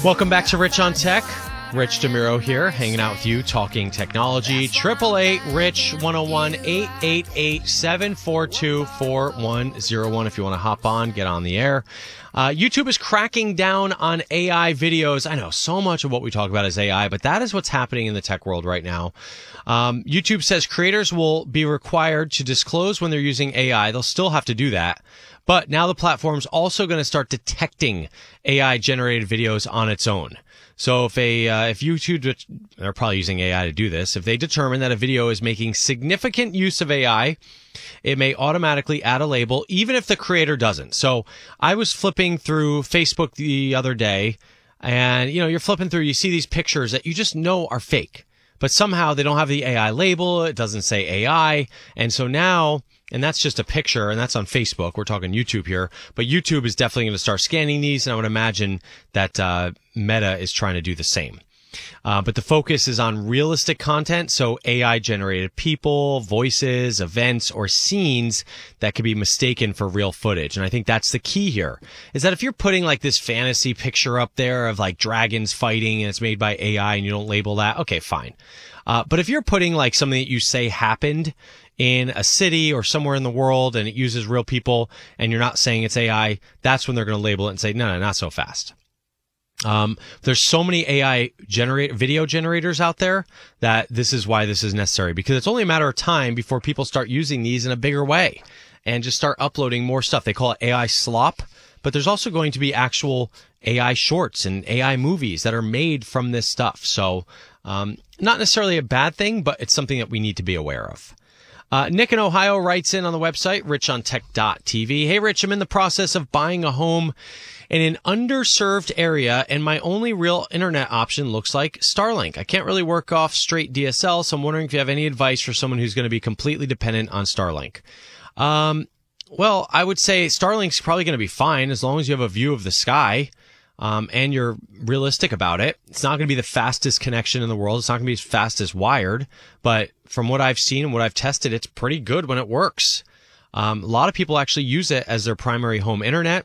Welcome back to Rich on Tech. Rich DeMuro here, hanging out with you, talking technology. 888-RICH-101, 888-742-4101. If you want to hop on, get on the air. YouTube is cracking down on AI videos. I know so much of what we talk about is AI, but that is what's happening in the tech world right now. YouTube says creators will be required to disclose when they're using AI. They'll still have to do that. But now the platform's also going to start detecting AI-generated videos on its own. So if YouTube, they're probably using AI to do this, if they determine that a video is making significant use of AI, it may automatically add a label, even if the creator doesn't. So I was flipping through Facebook the other day, and you're flipping through, you see these pictures that you just know are fake, but somehow they don't have the AI label. It doesn't say AI. And so now, and that's just a picture, and that's on Facebook. We're talking YouTube here, but YouTube is definitely going to start scanning these, and I would imagine that Meta is trying to do the same. But the focus is on realistic content, so AI-generated people, voices, events, or scenes that could be mistaken for real footage. And I think that's the key here, is that if you're putting like this fantasy picture up there of like dragons fighting and it's made by AI and you don't label that, okay, fine. But if you're putting like something that you say happened in a city or somewhere in the world and it uses real people and you're not saying it's AI, that's when they're going to label it and say, no, not so fast. There's so many AI video generators out there that this is why this is necessary, because it's only a matter of time before people start using these in a bigger way and just start uploading more stuff. They call it AI slop, but there's also going to be actual AI shorts and AI movies that are made from this stuff. So, not necessarily a bad thing, but it's something that we need to be aware of. Nick in Ohio writes in on the website, richontech.tv. Hey, Rich, I'm in the process of buying a home in an underserved area, and my only real internet option looks like Starlink. I can't really work off straight DSL, so I'm wondering if you have any advice for someone who's going to be completely dependent on Starlink. Well, I would say Starlink's probably going to be fine as long as you have a view of the sky. And you're realistic about it. It's not going to be the fastest connection in the world. It's not going to be as fast as wired, but from what I've seen and what I've tested, it's pretty good when it works. A lot of people actually use it as their primary home internet.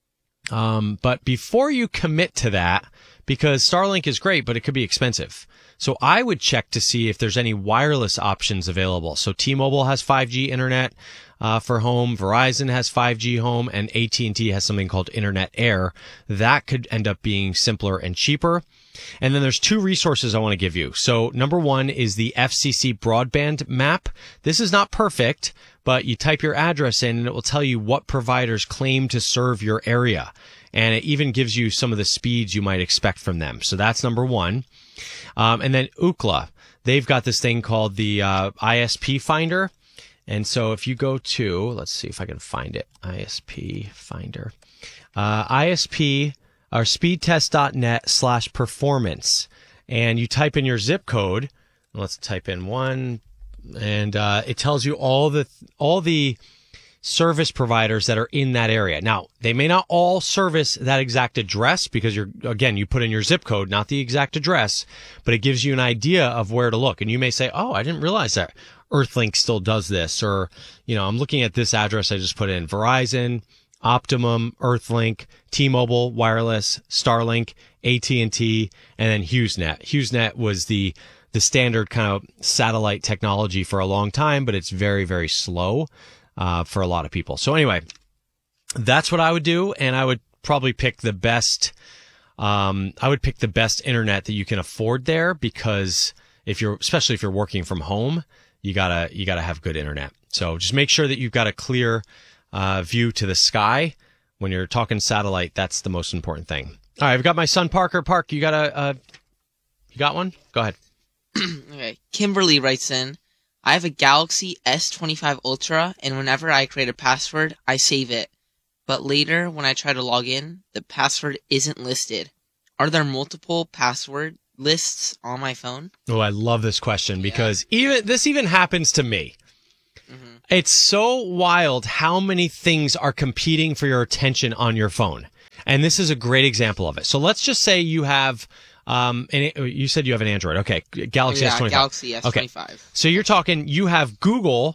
But before you commit to that, because Starlink is great, but it could be expensive. So I would check to see if there's any wireless options available. So T-Mobile has 5G internet for home, Verizon has 5G home, and AT&T has something called Internet Air. That could end up being simpler and cheaper. And then there's two resources I want to give you. So number one is the FCC broadband map. This is not perfect, but you type your address in and it will tell you what providers claim to serve your area. And it even gives you some of the speeds you might expect from them. So that's number one. And then Ookla, they've got this thing called the ISP Finder. And so if you go to, let's see if I can find it, ISP Finder, ISP or speedtest.net/performance. And you type in your zip code. Let's type in one, and it tells you all the service providers that are in that area. Now, they may not all service that exact address because you put in your zip code, not the exact address, but it gives you an idea of where to look. And you may say, oh, I didn't realize that Earthlink still does this. Or, I'm looking at this address I just put in: Verizon, Optimum, Earthlink, T-Mobile, Wireless, Starlink, AT&T, and then HughesNet. HughesNet was the standard kind of satellite technology for a long time, but it's very, very slow for a lot of people. So anyway, that's what I would do, and I would probably pick the best. I would pick the best internet that you can afford there, because especially if you're working from home, you gotta have good internet. So just make sure that you've got a clear view to the sky when you're talking satellite. That's the most important thing. All right, I've got my son Parker. Park, you got one? Go ahead. Okay, Kimberly writes in, I have a Galaxy S25 Ultra, and whenever I create a password, I save it. But later, when I try to log in, the password isn't listed. Are there multiple password lists on my phone? Oh, I love this question because this even happens to me. Mm-hmm. It's so wild how many things are competing for your attention on your phone. And this is a great example of it. So let's just say you have... you said you have an Android. Okay. Galaxy S25. Galaxy S25. Okay. So you're talking, you have Google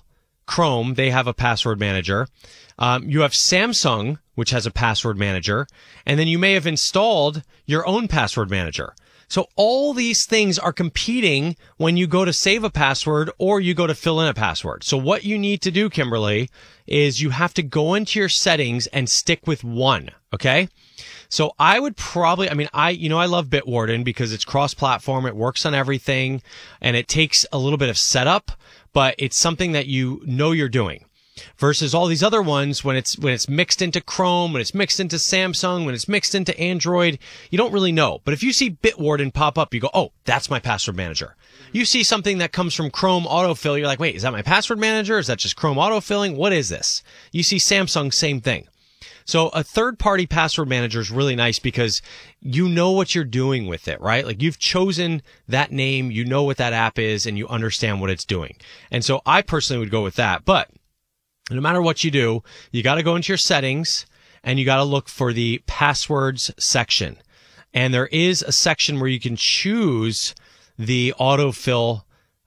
Chrome, they have a password manager. You have Samsung, which has a password manager. And then you may have installed your own password manager. So all these things are competing when you go to save a password or you go to fill in a password. So what you need to do, Kimberly, is you have to go into your settings and stick with one. Okay. So I would probably, I love Bitwarden because it's cross-platform. It works on everything and it takes a little bit of setup, but it's something that you know you're doing. Versus all these other ones, when it's mixed into Chrome, when it's mixed into Samsung, when it's mixed into Android, you don't really know. But if you see Bitwarden pop up, you go, oh, that's my password manager. You see something that comes from Chrome autofill, you're like, wait, is that my password manager? Is that just Chrome autofilling? What is this? You see Samsung, same thing. So a third-party password manager is really nice because you know what you're doing with it, right? Like you've chosen that name, you know what that app is, and you understand what it's doing. And so I personally would go with that. But no matter what you do, you got to go into your settings and you got to look for the passwords section. And there is a section where you can choose the autofill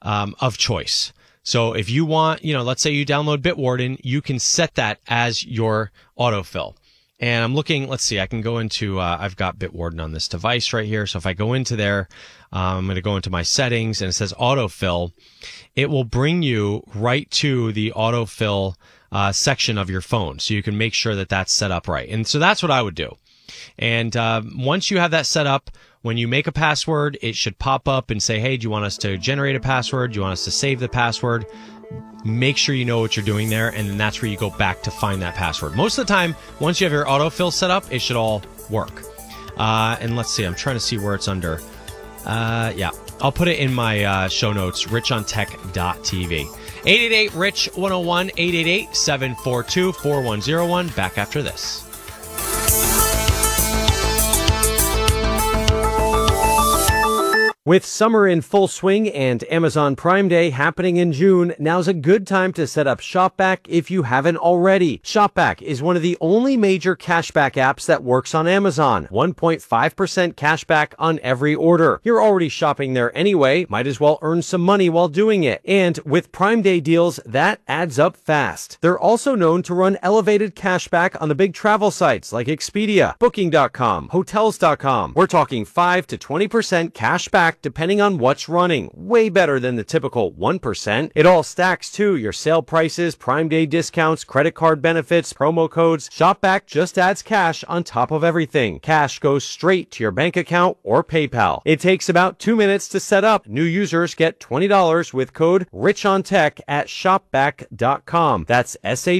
of choice. So if you want, let's say you download Bitwarden, you can set that as your autofill. And I'm looking, let's see, I can go into, I've got Bitwarden on this device right here. So if I go into there, I'm going to go into my settings and it says autofill. It will bring you right to the autofill section of your phone. So you can make sure that that's set up right. And so that's what I would do. And once you have that set up, when you make a password, it should pop up and say, hey, do you want us to generate a password? Do you want us to save the password? Make sure you know what you're doing there, and then that's where you go back to find that password. Most of the time, once you have your autofill set up, it should all work. And let's see, I'm trying to see where it's under. Yeah, I'll put it in my show notes, richontech.tv. 888-RICH-101, 888-742-4101. Back after this. With summer in full swing and Amazon Prime Day happening in June, now's a good time to set up ShopBack if you haven't already. ShopBack is one of the only major cashback apps that works on Amazon. 1.5% cashback on every order. You're already shopping there anyway, might as well earn some money while doing it. And with Prime Day deals, that adds up fast. They're also known to run elevated cashback on the big travel sites like Expedia, Booking.com, Hotels.com. We're talking 5 to 20% cashback depending on what's running. Way better than the typical 1%. It all stacks too. Your sale prices, Prime Day discounts, credit card benefits, promo codes. ShopBack just adds cash on top of everything. Cash goes straight to your bank account or PayPal. It takes about 2 minutes to set up. New users get $20 with code RICHONTECH at shopback.com. That's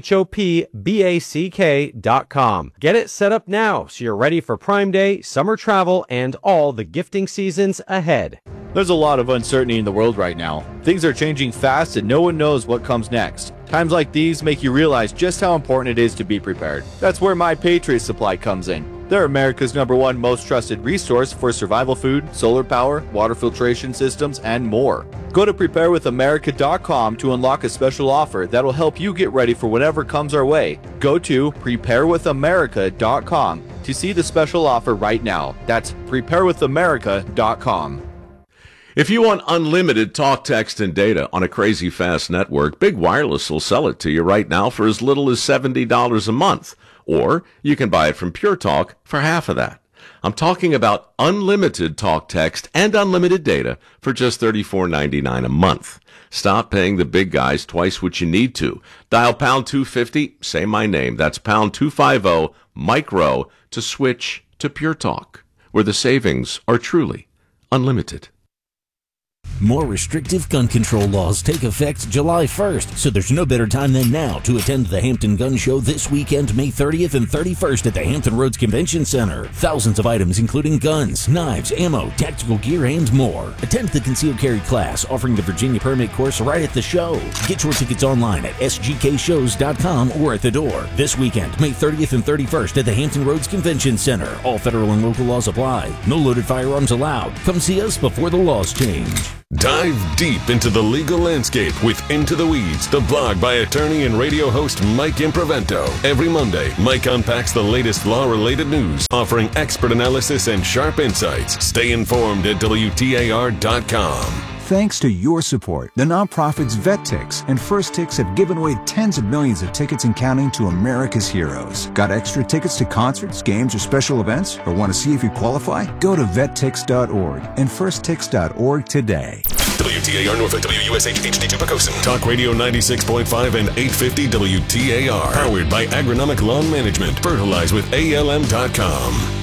ShopBack.com. Get it set up now so you're ready for Prime Day, summer travel, and all the gifting seasons ahead. There's a lot of uncertainty in the world right now. Things are changing fast and no one knows what comes next. Times like these make you realize just how important it is to be prepared. That's where My Patriot Supply comes in. They're America's #1 most trusted resource for survival food, solar power, water filtration systems, and more. Go to preparewithamerica.com to unlock a special offer that'll help you get ready for whatever comes our way. Go to preparewithamerica.com to see the special offer right now. That's preparewithamerica.com. If you want unlimited talk, text, and data on a crazy fast network, Big Wireless will sell it to you right now for as little as $70 a month. Or you can buy it from Pure Talk for half of that. I'm talking about unlimited talk, text, and unlimited data for just $34.99 a month. Stop paying the big guys twice what you need to. Dial pound 250, say my name. That's pound 250, Mike Rowe, to switch to Pure Talk, where the savings are truly unlimited. More restrictive gun control laws take effect July 1st, so there's no better time than now to attend the Hampton Gun Show this weekend, May 30th and 31st at the Hampton Roads Convention Center. Thousands of items including guns, knives, ammo, tactical gear, and more. Attend the concealed carry class offering the Virginia permit course right at the show. Get your tickets online at sgkshows.com or at the door. This weekend, May 30th and 31st at the Hampton Roads Convention Center. All federal and local laws apply. No loaded firearms allowed. Come see us before the laws change. Dive deep into the legal landscape with Into the Weeds, the blog by attorney and radio host Mike Improvento. Every Monday, Mike unpacks the latest law-related news, offering expert analysis and sharp insights. Stay informed at WTAR.com. Thanks to your support, the nonprofits VetTix and First Tix have given away tens of millions of tickets and counting to America's heroes. Got extra tickets to concerts, games, or special events? Or want to see if you qualify? Go to vettix.org and firsttix.org today. WTAR Norfolk, WUSH HD2 Pocosin. Talk Radio 96.5 and 850 WTAR. Powered by Agronomic Lawn Management. Fertilize with ALM.com.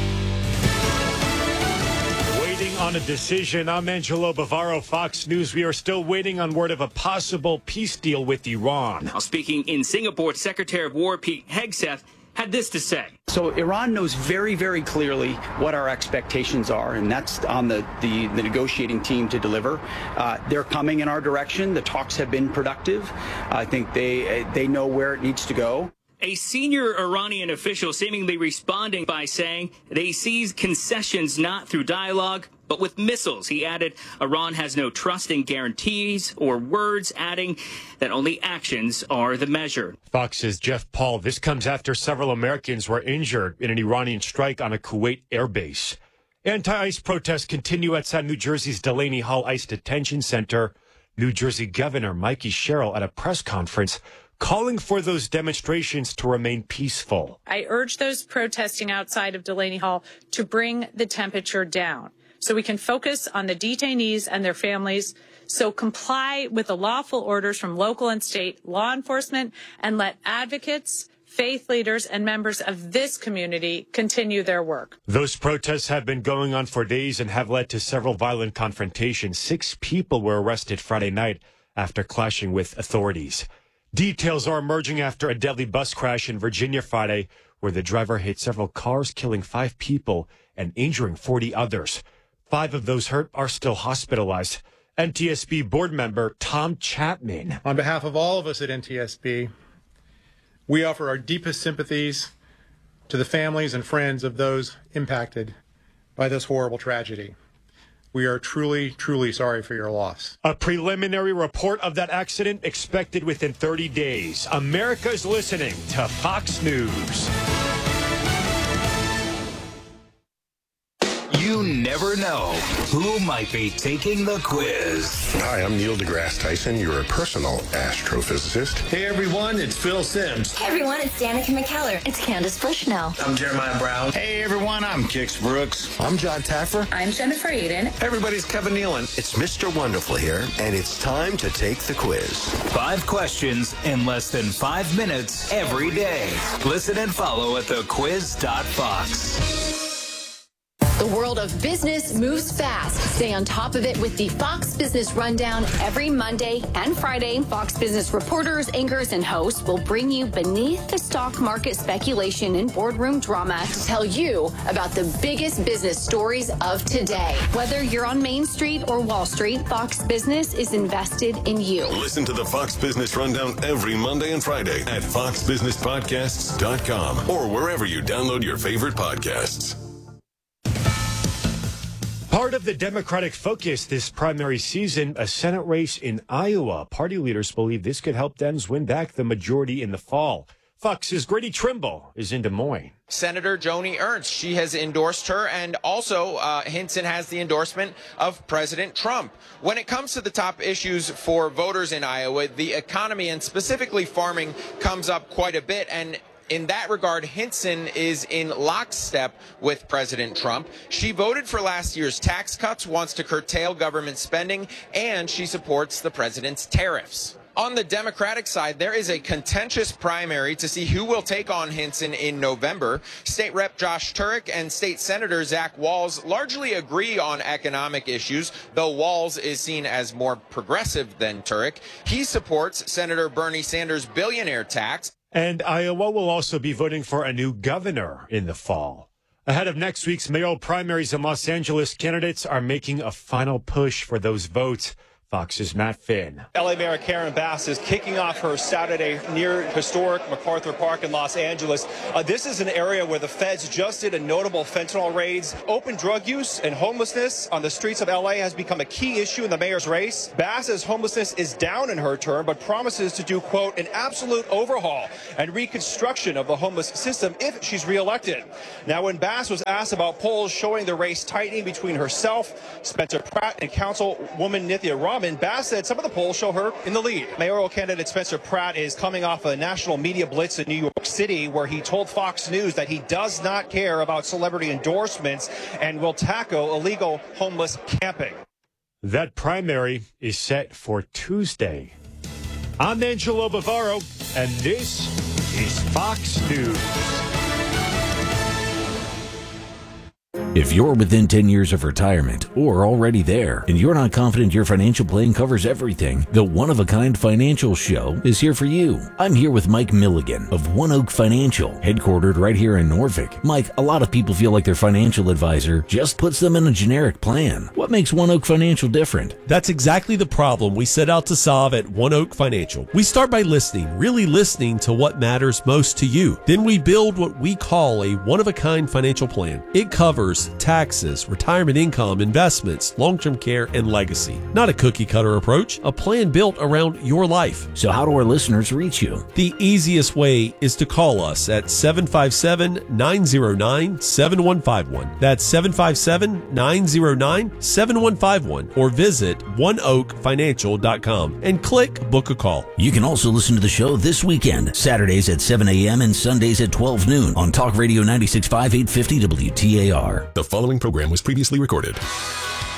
On a decision, I'm Angelo Bavaro, Fox News. We are still waiting on word of a possible peace deal with Iran. Now, speaking in Singapore, Secretary of War Pete Hegseth had this to say. So Iran knows very, very clearly what our expectations are, and that's on the negotiating team to deliver. They're coming in our direction. The talks have been productive. I think they know where it needs to go. A senior Iranian official seemingly responding by saying they sees concessions not through dialogue, but with missiles. He added Iran has no trust in guarantees or words, adding that only actions are the measure. Fox's Jeff Paul. This comes after several Americans were injured in an Iranian strike on a Kuwait airbase. Anti-ICE protests continue outside New Jersey's Delaney Hall ICE Detention Center. New Jersey Governor Mikey Sherrill at a press conference calling for those demonstrations to remain peaceful. I urge those protesting outside of Delaney Hall to bring the temperature down so we can focus on the detainees and their families. So comply with the lawful orders from local and state law enforcement and let advocates, faith leaders, and members of this community continue their work. Those protests have been going on for days and have led to several violent confrontations. 6 people were arrested Friday night after clashing with authorities. Details are emerging after a deadly bus crash in Virginia Friday, where the driver hit several cars, killing 5 people and injuring 40 others. 5 of those hurt are still hospitalized. NTSB board member Tom Chapman. On behalf of all of us at NTSB, we offer our deepest sympathies to the families and friends of those impacted by this horrible tragedy. We are truly, truly sorry for your loss. A preliminary report of that accident expected within 30 days. America's listening to Fox News. You never know who might be taking the quiz. Hi, I'm Neil deGrasse Tyson, your personal astrophysicist. Hey everyone, it's Phil Simms. Hey everyone, it's Danica McKellar. It's Candace Bushnell. I'm Jeremiah Brown. Hey everyone, I'm Kix Brooks. I'm John Taffer. I'm Jennifer Aiden. Hey everybody's Kevin Nealon. It's Mr. Wonderful here, and it's time to take the quiz. 5 questions in less than 5 minutes every day. Listen and follow at thequiz.fox. The world of business moves fast. Stay on top of it with the Fox Business Rundown every Monday and Friday. Fox Business reporters, anchors, and hosts will bring you beneath the stock market speculation and boardroom drama to tell you about the biggest business stories of today. Whether you're on Main Street or Wall Street, Fox Business is invested in you. Listen to the Fox Business Rundown every Monday and Friday at foxbusinesspodcasts.com or wherever you download your favorite podcasts. Part of the Democratic focus this primary season, a Senate race in Iowa. Party leaders believe this could help Dems win back the majority in the fall. Fox's Grady Trimble is in Des Moines. Senator Joni Ernst, she has endorsed her, and also Hinson has the endorsement of President Trump. When it comes to the top issues for voters in Iowa, the economy and specifically farming comes up quite a bit, and in that regard, Hinson is in lockstep with President Trump. She voted for last year's tax cuts, wants to curtail government spending, and she supports the president's tariffs. On the Democratic side, there is a contentious primary to see who will take on Hinson in November. State Rep Josh Turek and State Senator Zach Walz largely agree on economic issues, though Walz is seen as more progressive than Turek. He supports Senator Bernie Sanders' billionaire tax. And Iowa will also be voting for a new governor in the fall. Ahead of next week's mayoral primaries in Los Angeles, candidates are making a final push for those votes. Fox's Matt Finn. LA Mayor Karen Bass is kicking off her Saturday near historic MacArthur Park in Los Angeles. This is an area where the feds just did a notable fentanyl raids. Open drug use and homelessness on the streets of LA has become a key issue in the mayor's race. Bass says homelessness is down in her term, but promises to do, quote, an absolute overhaul and reconstruction of the homeless system if she's reelected. Now, when Bass was asked about polls showing the race tightening between herself, Spencer Pratt, and Councilwoman Nithya Roberts, come. And Bass said some of the polls show her in the lead. Mayoral candidate Spencer Pratt is coming off a national media blitz in New York City where he told Fox News that he does not care about celebrity endorsements and will tackle illegal homeless camping. That primary is set for Tuesday. I'm Angelo Bavaro, and this is Fox News. If you're within 10 years of retirement or already there and you're not confident your financial plan covers everything, the One of a Kind Financial Show is here for you. I'm here with Mike Milligan of One Oak Financial, headquartered right here in Norfolk. Mike, a lot of people feel like their financial advisor just puts them in a generic plan. What makes One Oak Financial different? That's exactly the problem we set out to solve at One Oak Financial. We start by really listening to what matters most to you. Then we build what we call a one-of-a-kind financial plan. It covers taxes, retirement income, investments, long-term care, and legacy. Not a cookie-cutter approach, a plan built around your life. So how do our listeners reach you? The easiest way is to call us at 757-909-7151. That's 757-909-7151, or visit oneoakfinancial.com and click Book a Call. You can also listen to the show this weekend, Saturdays at 7 a.m. and Sundays at 12 noon on Talk Radio 96.5 850 WTAR. The following program was previously recorded.